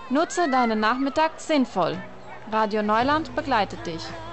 Nutze deinen Nachmittag sinnvoll. Radio Neuland begleitet dich.